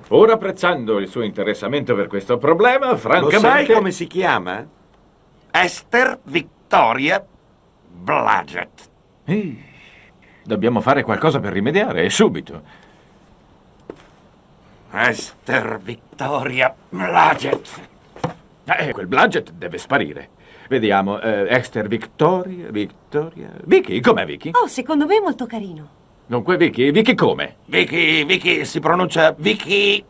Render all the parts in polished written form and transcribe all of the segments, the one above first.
Pur apprezzando il suo interessamento per questo problema, francamente... Lo sai come si chiama? Esther Victoria Blodgett. Dobbiamo fare qualcosa per rimediare, e subito. Esther Victoria Blodgett. Quel Blodgett deve sparire. Vediamo, Esther Victoria... Vicky, com'è Vicky? Oh, secondo me è molto carino. Dunque, Vicky come? Vicky, si pronuncia Vicky.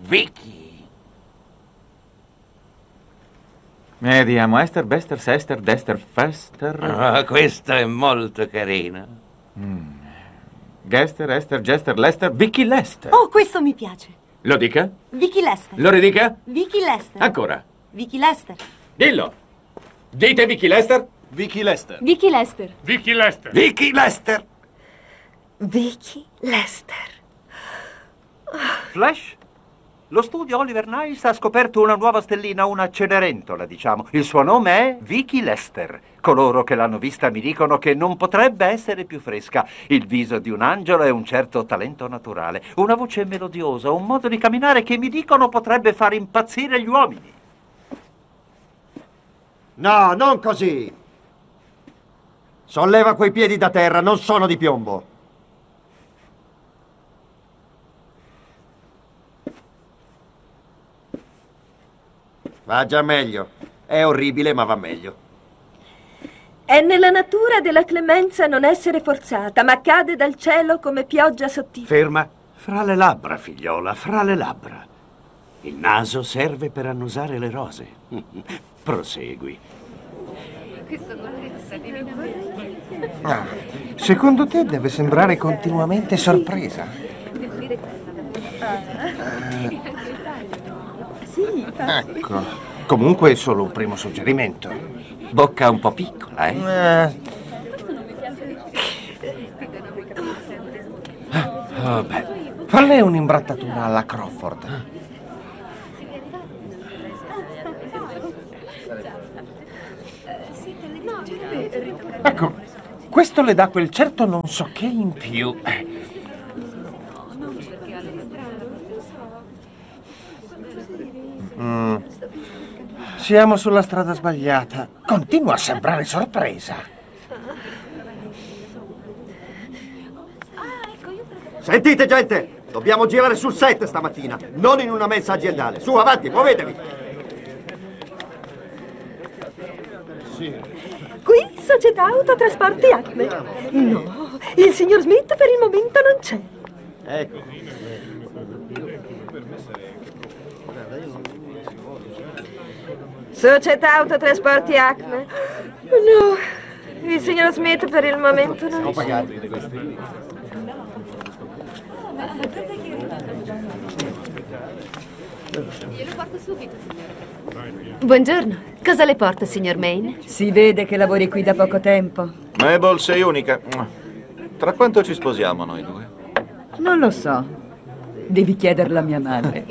Vediamo, Esther, Bester, Sester, Dester, Fester... Ah, questo è molto carino. Gester, Esther, Jester, Lester, Vicky Lester. Oh, questo mi piace. Lo dica? Vicky Lester. Lo ridica? Vicky Lester. Ancora. Vicky Lester. Dillo. Dite Vicky Lester? Vicky Lester. Vicky Lester. Vicky Lester. Vicky Lester. Flash? Lo studio Oliver Nice ha scoperto una nuova stellina, una Cenerentola, diciamo. Il suo nome è Vicky Lester. Coloro che l'hanno vista mi dicono che non potrebbe essere più fresca. Il viso di un angelo e un certo talento naturale. Una voce melodiosa, un modo di camminare che mi dicono potrebbe far impazzire gli uomini. No, non così. Solleva quei piedi da terra, non sono di piombo. Va già meglio. È orribile, ma va meglio. È nella natura della clemenza non essere forzata, ma cade dal cielo come pioggia sottile. Ferma. Fra le labbra, figliola, fra le labbra. Il naso serve per annusare le rose. Prosegui. Secondo te deve sembrare continuamente sorpresa? Ecco, comunque è solo un primo suggerimento. Bocca un po' piccola, eh? Oh, beh, falle un'imbrattatura alla Crawford. Ecco, questo le dà quel certo non so che in più. Siamo sulla strada sbagliata. Continua a sembrare sorpresa. Sentite, gente! Dobbiamo girare sul set stamattina, non in una mensa aziendale. Su, avanti, muovetevi! Qui, società autotrasporti Acme. No, il signor Smith per il momento non c'è. Ecco. Società autotrasporti Acme. No, il signor Smith per il momento non c'è. Glielo porto subito, signora. Buongiorno. Cosa le porta, signor Maine? Si vede che lavori qui da poco tempo. Mabel, sei unica. Tra quanto ci sposiamo noi due? Non lo so. Devi chiederlo a mia madre.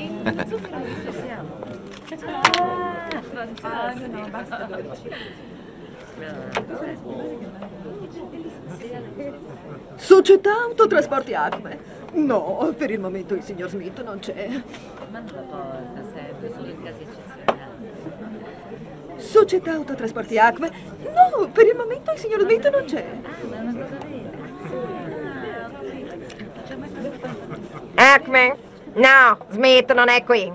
Società autotrasporti Acme. No, per il momento il signor Smith non c'è. Manda la porta sempre, solo in casi eccezionali. Società autotrasporti Acme. No, per il momento il signor Smith non c'è. Ma è una cosa vera. Acme? No, Smith non è qui.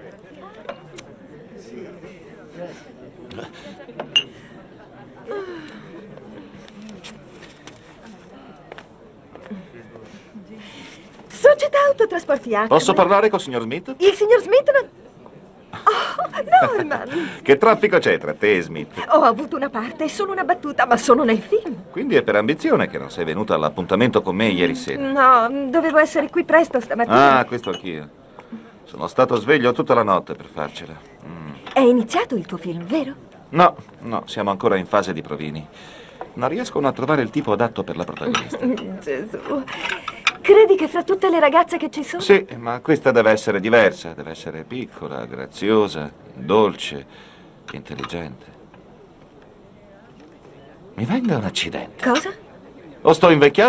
Società autotrasporti Acme. Posso parlare col signor Smith? Il signor Smith non... Oh, Norman! Che traffico c'è tra te e Smith? Ho avuto una parte, è solo una battuta, ma sono nel film. Quindi è per ambizione che non sei venuta all'appuntamento con me ieri sera. No, dovevo essere qui presto stamattina. Ah, questo anch'io. Sono stato sveglio tutta la notte per farcela. È iniziato il tuo film, vero? No, siamo ancora in fase di provini. Non riescono a trovare il tipo adatto per la protagonista. Gesù. Credi che fra tutte le ragazze che ci sono? Sì, ma questa deve essere diversa. Deve essere piccola, graziosa, dolce, intelligente. Mi venga un accidente. Cosa? O sto invecchiando